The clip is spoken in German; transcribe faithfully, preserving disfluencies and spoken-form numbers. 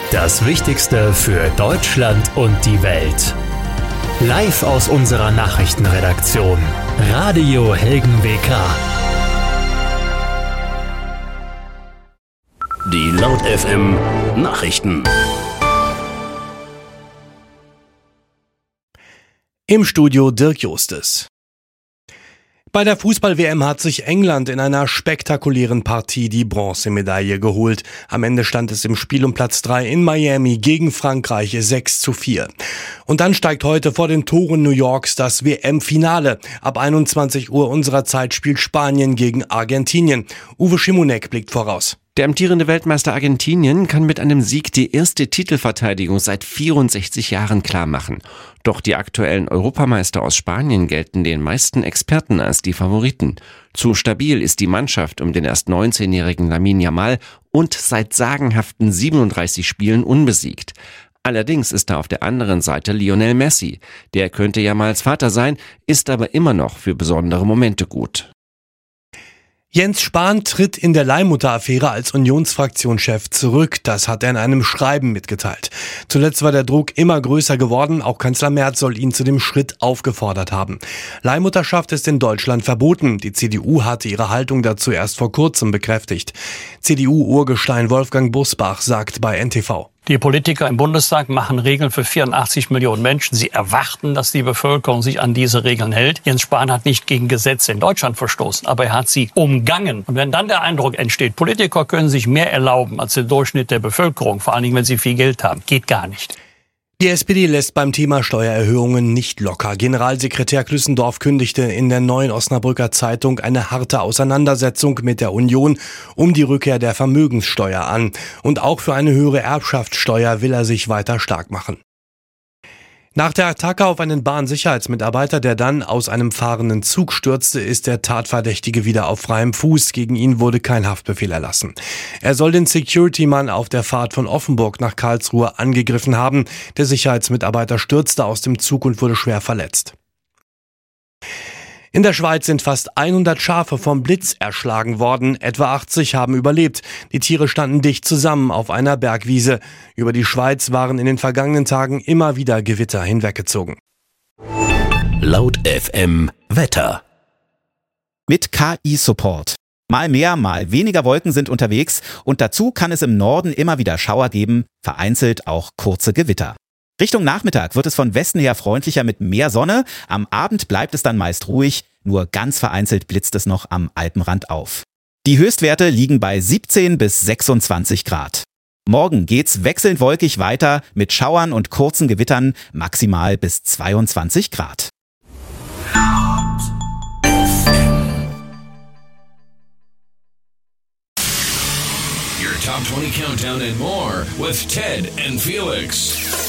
Das Wichtigste für Deutschland und die Welt. Live aus unserer Nachrichtenredaktion. Radio Helgen W K. Die Laut F M Nachrichten. Im Studio Dirk Justes. Bei der Fußball-W M hat sich England in einer spektakulären Partie die Bronzemedaille geholt. Am Ende stand es im Spiel um Platz drei in Miami gegen Frankreich sechs zu vier. Und dann steigt heute vor den Toren New Yorks das W M-Finale. Ab einundzwanzig Uhr unserer Zeit spielt Spanien gegen Argentinien. Uwe Schimonek blickt voraus. Der amtierende Weltmeister Argentinien kann mit einem Sieg die erste Titelverteidigung seit vierundsechzig Jahren klarmachen. Doch die aktuellen Europameister aus Spanien gelten den meisten Experten als die Favoriten. Zu stabil ist die Mannschaft um den erst neunzehnjährigen Lamine Yamal und seit sagenhaften siebenunddreißig Spielen unbesiegt. Allerdings ist da auf der anderen Seite Lionel Messi. Der könnte Yamals Vater sein, ist aber immer noch für besondere Momente gut. Jens Spahn tritt in der Leihmutter-Affäre als Unionsfraktionschef zurück. Das hat er in einem Schreiben mitgeteilt. Zuletzt war der Druck immer größer geworden. Auch Kanzler Merz soll ihn zu dem Schritt aufgefordert haben. Leihmutterschaft ist in Deutschland verboten. Die C D U hatte ihre Haltung dazu erst vor kurzem bekräftigt. C D U-Urgestein Wolfgang Busbach sagt bei N T V. Die Politiker im Bundestag machen Regeln für vierundachtzig Millionen Menschen. Sie erwarten, dass die Bevölkerung sich an diese Regeln hält. Jens Spahn hat nicht gegen Gesetze in Deutschland verstoßen, aber er hat sie umgangen. Und wenn dann der Eindruck entsteht, Politiker können sich mehr erlauben als der Durchschnitt der Bevölkerung, vor allen Dingen, wenn sie viel Geld haben, geht gar nicht. Die S P D lässt beim Thema Steuererhöhungen nicht locker. Generalsekretär Klüssendorf kündigte in der Neuen Osnabrücker Zeitung eine harte Auseinandersetzung mit der Union um die Rückkehr der Vermögenssteuer an. Und auch für eine höhere Erbschaftssteuer will er sich weiter stark machen. Nach der Attacke auf einen Bahnsicherheitsmitarbeiter, der dann aus einem fahrenden Zug stürzte, ist der Tatverdächtige wieder auf freiem Fuß. Gegen ihn wurde kein Haftbefehl erlassen. Er soll den Security-Mann auf der Fahrt von Offenburg nach Karlsruhe angegriffen haben. Der Sicherheitsmitarbeiter stürzte aus dem Zug und wurde schwer verletzt. In der Schweiz sind fast hundert Schafe vom Blitz erschlagen worden. Etwa achtzig haben überlebt. Die Tiere standen dicht zusammen auf einer Bergwiese. Über die Schweiz waren in den vergangenen Tagen immer wieder Gewitter hinweggezogen. Laut F M Wetter. Mit K I-Support. Mal mehr, mal weniger Wolken sind unterwegs und dazu kann es im Norden immer wieder Schauer geben, vereinzelt auch kurze Gewitter. Richtung Nachmittag wird es von Westen her freundlicher mit mehr Sonne. Am Abend bleibt es dann meist ruhig, nur ganz vereinzelt blitzt es noch am Alpenrand auf. Die Höchstwerte liegen bei siebzehn bis sechsundzwanzig Grad. Morgen geht's wechselnd wolkig weiter mit Schauern und kurzen Gewittern, maximal bis zweiundzwanzig Grad. Your Top twenty Countdown and more with Ted and Felix.